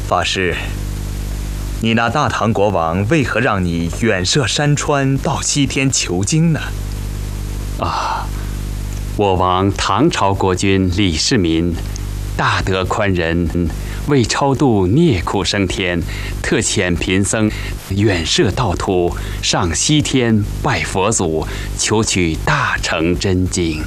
法师，你那大唐国王为何让你远涉山川到西天求经呢？ 我王唐朝国君李世民大德宽仁，为超度孽苦升天，特遣贫僧远涉道途，上西天拜佛祖，求取大乘真经。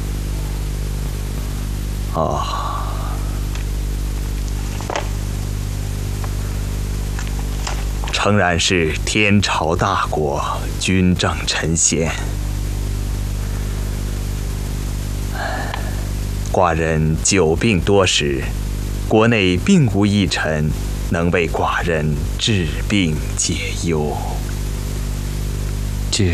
诚然是天朝大国，君正臣贤。寡人久病多时，国内并无一臣能为寡人治病解忧。 这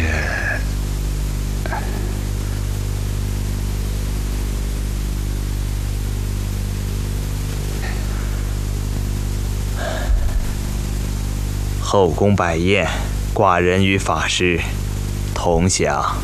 后宫摆宴，寡人与法师同享。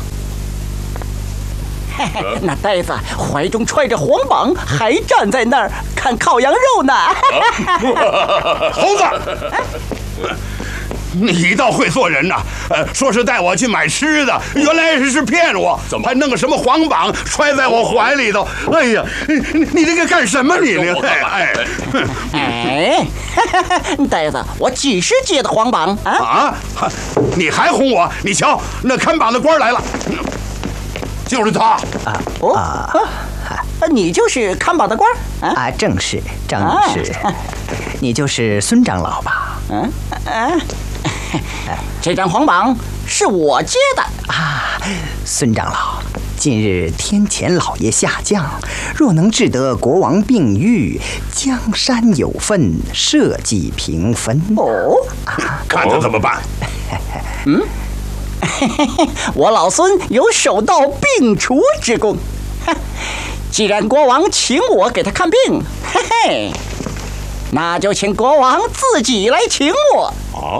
那呆子怀中揣着黄榜，还站在那儿看烤羊肉呢。 猴子，你倒会做人呐！说是带我去买吃的，原来是骗我，还弄个什么黄榜揣在我怀里头。哎呀，你这个干什么你呢？ 呆子，我几时接的黄榜啊？ 你还哄我？你瞧，那看榜的官来了。就是他你就是看榜的官正是。你就是孙长老吧？ 这张黄榜是我接的孙长老，近日天前老爷下降，若能治得国王病愈，江山有份，社稷平分。 看他怎么办？ 我老孙有手到病除之功，既然国王请我给他看病，那就请国王自己来请我。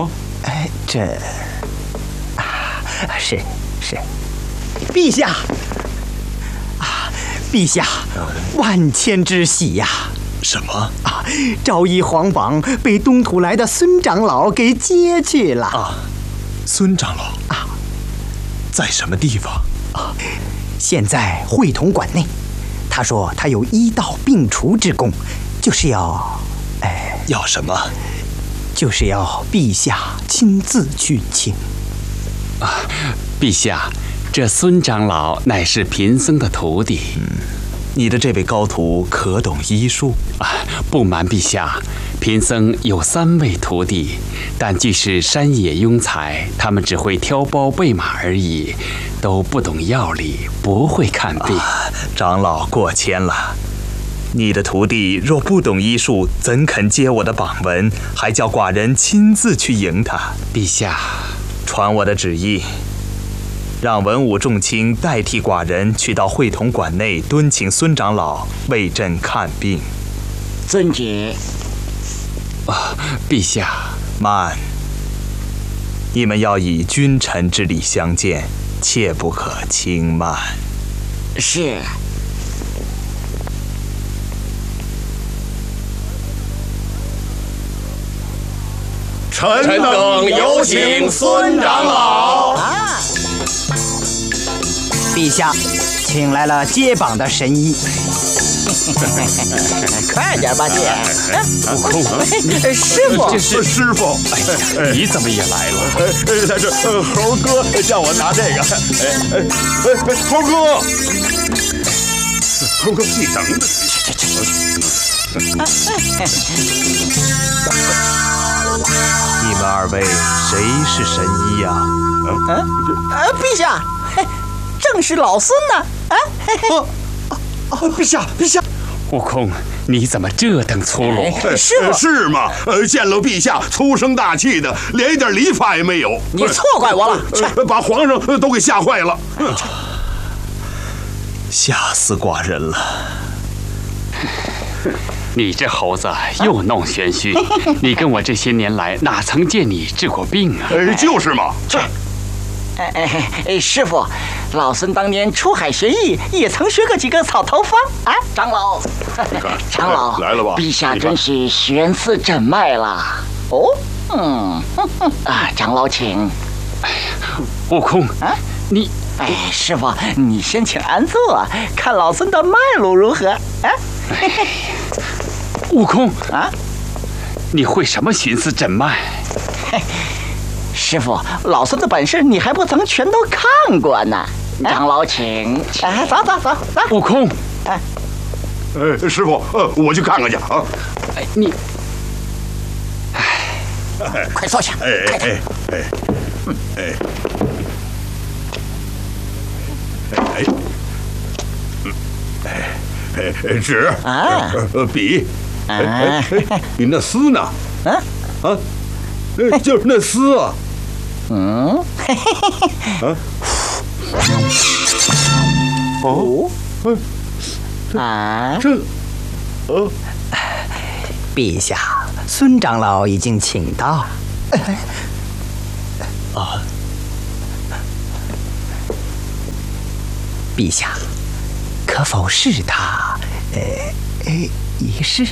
是，陛下陛下，万千之喜呀！ 什么昭仪皇榜被东土来的孙长老给接去了孙长老在什么地方？ 现在会同馆内。他说他有医道病除之功，就是要什么？ 就是要陛下亲自去请。 陛下，这孙长老乃是贫僧的徒弟。 你的这位高徒可懂医术？ 不瞒陛下，贫僧有3位徒弟，但俱是山野庸才，他们只会挑包备马而已，都不懂药理，不会看病。 长老过谦了。你的徒弟若不懂医术，怎肯接我的榜文，还叫寡人亲自去迎他？ 陛下， 传我的旨意，让文武众卿代替寡人去到会同馆内敦请孙长老为朕看病。 遵旨。 陛下， 慢！你们要以君臣之礼相见，切不可轻慢。 是。 臣等有请孙长老。 陛下，请来了接榜的神医。 快点吧，姐。 悟空， 师傅， 这是师傅。 你怎么也来了？ 他是猴哥叫我拿这个。猴哥，你等等。 你们2位谁是神医呀？ 陛下，正是老孙呢。 陛下， 悟空，你怎么这等粗鲁？ 是吗？见了陛下，粗声大气的，连一点礼法也没有。 你错怪我了， 把皇上都给吓坏了。 吓死寡人了。 你这猴子又弄玄虚，你跟我这些年来哪曾见你治过病啊？ 就是嘛。 师傅， 老孙当年出海学艺，也曾学过几个草头方啊。长老，长老来了吧？ 陛下真是悬丝诊脉啦。哦，长老请。 悟空啊， 你师傅，你先请安坐，看老孙的脉路如何？啊， 悟空啊， 你会什么寻丝诊脉？ 师傅，老孙的本事你还不曾全都看过呢。长老请。走。 悟空， 师傅，我去看看去啊。 你快坐下。 纸啊， 笔，你那丝呢？就是那丝啊。 陛下，孙长老已经请到。陛下，可否试他？一试。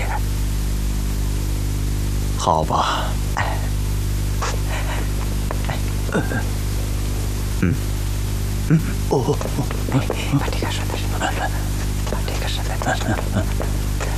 好吧。 把这个说的是，把这个说的是。